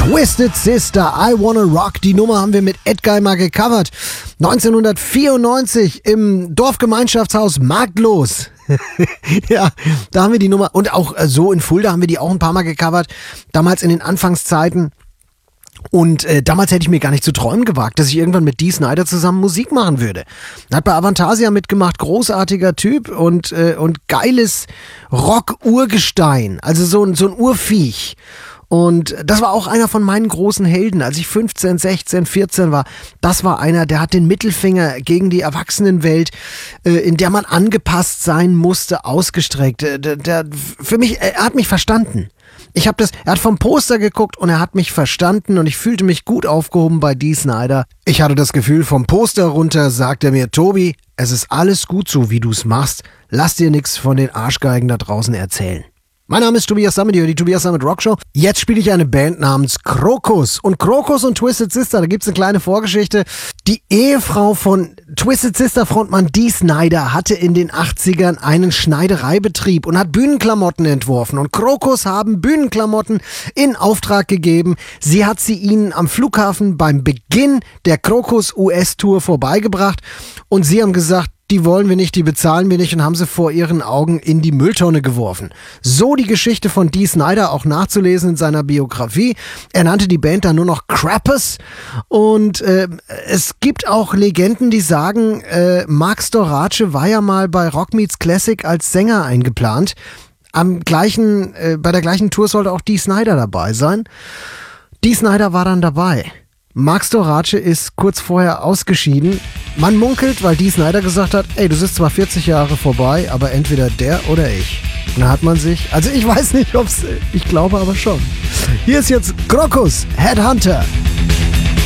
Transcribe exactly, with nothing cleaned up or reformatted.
Twisted Sister, I Wanna Rock. Die Nummer haben wir mit Edguy mal gecovert. neunzehnhundertvierundneunzig im Dorfgemeinschaftshaus Marktlos. Ja, da haben wir die Nummer. Und auch so in Fulda haben wir die auch ein paar Mal gecovert. Damals in den Anfangszeiten. Und äh, damals hätte ich mir gar nicht zu träumen gewagt, dass ich irgendwann mit Dee Snider zusammen Musik machen würde. Er hat bei Avantasia mitgemacht, großartiger Typ und, äh, und geiles Rock-Urgestein, also so, ein so ein Urviech. Und das war auch einer von meinen großen Helden, als ich fünfzehn, sechzehn, vierzehn war. Das war einer, der hat den Mittelfinger gegen die Erwachsenenwelt, äh, in der man angepasst sein musste, ausgestreckt. Der, der, für mich, er hat mich verstanden. Ich habe das, er hat vom Poster geguckt und er hat mich verstanden und ich fühlte mich gut aufgehoben bei Dee Snider. Ich hatte das Gefühl, vom Poster runter sagt er mir, Tobi, es ist alles gut so, wie du's machst. Lass dir nichts von den Arschgeigen da draußen erzählen. Mein Name ist Tobias Sammet, die Tobias Sammet Rockshow. Jetzt spiele ich eine Band namens Krokus. Und Krokus und Twisted Sister, da gibt's eine kleine Vorgeschichte. Die Ehefrau von Twisted Sister Frontmann Dee Snider hatte in den achtzigern einen Schneidereibetrieb und hat Bühnenklamotten entworfen. Und Krokus haben Bühnenklamotten in Auftrag gegeben. Sie hat sie ihnen am Flughafen beim Beginn der Krokus U S-Tour vorbeigebracht. Und sie haben gesagt, die wollen wir nicht, die bezahlen wir nicht und haben sie vor ihren Augen in die Mülltonne geworfen. So die Geschichte von Dee Snider auch nachzulesen in seiner Biografie. Er nannte die Band dann nur noch Krampus und äh, es gibt auch Legenden, die sagen, äh, Marc Storace war ja mal bei Rock Meets Classic als Sänger eingeplant. Am gleichen, äh, bei der gleichen Tour sollte auch Dee Snider dabei sein. Dee Snider war dann dabei. Marc Storace ist kurz vorher ausgeschieden. Man munkelt, weil Dee Snider gesagt hat, ey, du bist zwar vierzig Jahre vorbei, aber entweder der oder ich. Und da hat man sich, also ich weiß nicht, ob's, ich glaube aber schon. Hier ist jetzt Krokus, Headhunter.